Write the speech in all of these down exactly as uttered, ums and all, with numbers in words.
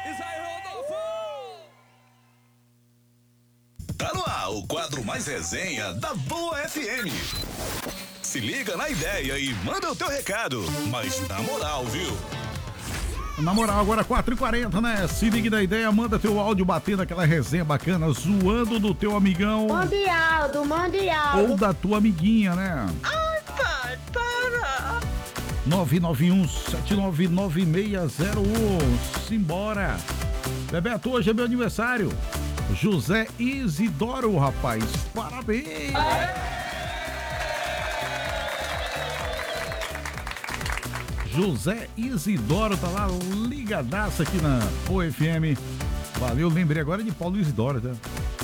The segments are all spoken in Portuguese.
Isso aí, Rodolfo! Tá no ar o quadro mais resenha da Boa F M. Se liga na ideia e manda o teu recado, mas na moral, viu? Na moral, agora quatro e quarenta, né? Se liga na ideia, manda teu áudio batendo aquela resenha bacana, zoando do teu amigão. Mande áudio, mande áudio. Ou da tua amiguinha, né? Ai, pai, para! nove nove um sete nove nove seis zero um. Simbora! Bebeto, hoje é meu aniversário. José Isidoro, rapaz. Parabéns! Aê! José Isidoro tá lá ligadaço aqui na O F M. Valeu, lembrei agora de Paulo Isidoro, tá?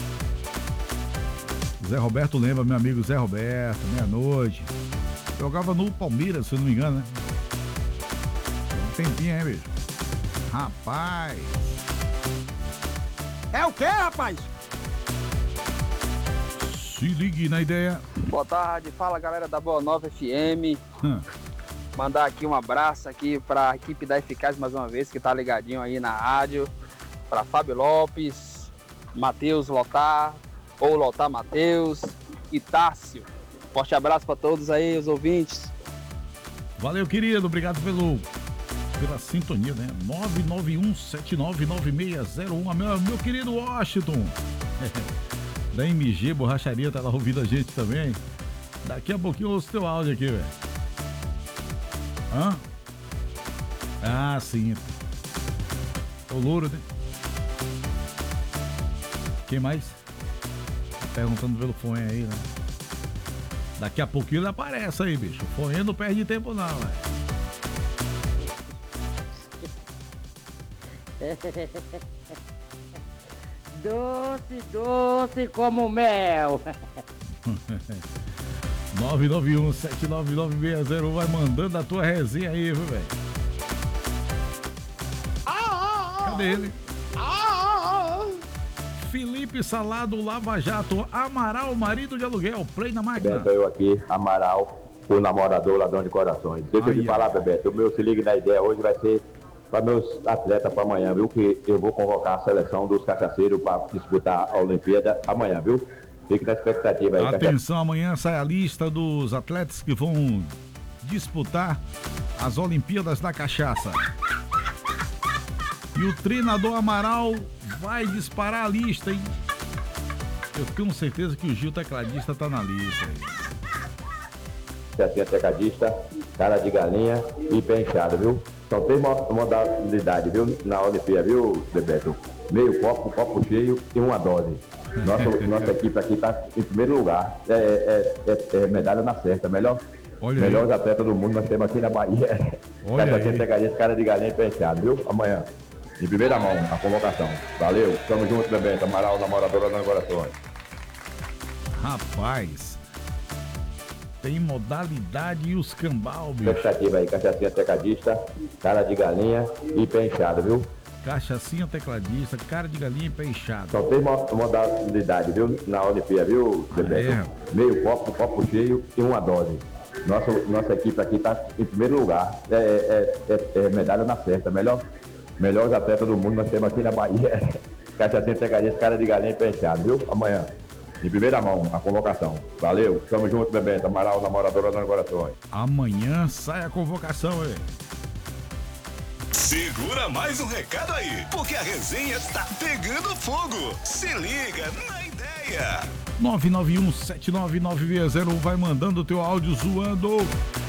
Zé Roberto lembra, meu amigo Zé Roberto, meia-noite. Jogava no Palmeiras, se eu não me engano, né? Um tempinho, hein, bicho? Rapaz. É o quê, rapaz? Se ligue na ideia. Boa tarde, fala galera da Boa Nova F M. Hum. Mandar aqui um abraço aqui para a equipe da Eficaz mais uma vez, que tá ligadinho aí na rádio. Para Fábio Lopes, Matheus Lotar, ou Lotar Matheus e Tássio. Forte abraço para todos aí, os ouvintes. Valeu, querido. Obrigado pelo, pela sintonia, né? nove nove um sete nove nove seis zero um. Meu, meu querido Washington. Da M G Borracharia tá lá ouvindo a gente também. Daqui a pouquinho eu ouço teu áudio aqui, velho. Hã? Ah, sim. O louro, né? Quem mais? Tá perguntando pelo fone aí, né? Daqui a pouquinho ele aparece aí, bicho. O fone não perde tempo não, velho. Doce, doce como mel. nove nove um sete nove nove seis zero um, vai mandando a tua resenha aí, viu, velho? Cadê ele? Felipe Salado, Lava Jato, Amaral, marido de aluguel, play na máquina. Bebeto, eu aqui, Amaral, o namorador, ladrão de corações. Deixa eu te falar, Bebeto, o meu Se Ligue na Ideia hoje vai ser para meus atletas para amanhã, viu? Que eu vou convocar a seleção dos cachaceiros para disputar a Olimpíada amanhã, viu? Fique na expectativa aí. Atenção, amanhã sai a lista dos atletas que vão disputar as Olimpíadas da Cachaça. E o treinador Amaral vai disparar a lista, hein? Eu tenho certeza que o Gil Tecladista tá na lista aí. Assim, tecladista, cara de galinha e pé inchado, viu? São três modalidades, viu? Na Olimpíada, viu, Bebeto? Meio copo, copo cheio e uma dose. Nossa, nossa equipe aqui está em primeiro lugar. É, é, é, é medalha na certa. Melhor, melhores atletas do mundo nós temos aqui na Bahia. Olha aí. Pegadinha, cara de galinha penteado, viu? Amanhã, em primeira mão, a convocação. Valeu, tamo junto, Bebeto. Amaral, namoradora das corações. Rapaz, tem modalidade e os cambal, bicho. Expectativa aí, cachacinha tecadista, cara de galinha e pé inchado, viu? Cachacinha tecladista, cara de galinha e pé inchado. Só tem modalidade, viu? Na Olimpíada, viu, Bebeto? É. Meio copo, copo cheio e uma dose. Nossa, nossa equipe aqui está em primeiro lugar. É, é, é, é medalha na certa. Melhor, melhores atletas do mundo nós temos aqui na Bahia. Cachacinha tecadista, cara de galinha e pé inchado, viu? Amanhã, em primeira mão, a convocação. Valeu, tamo junto, Bebeto. Amaral, namoradora das corações. Amanhã sai a convocação, hein? Segura mais um recado aí, porque a resenha tá pegando fogo. Se liga na ideia. nove nove um sete nove nove seis zero um, vai mandando o teu áudio zoando.